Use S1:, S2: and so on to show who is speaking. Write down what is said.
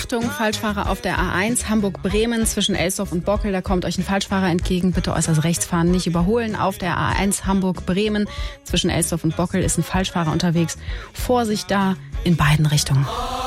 S1: Achtung, Falschfahrer auf der A1 Hamburg-Bremen zwischen Elsdorf und Bockel. Da kommt euch ein Falschfahrer entgegen. Bitte äußerst rechts fahren, nicht überholen. Auf der A1 Hamburg-Bremen zwischen Elsdorf und Bockel ist ein Falschfahrer unterwegs. Vorsicht da in beiden Richtungen.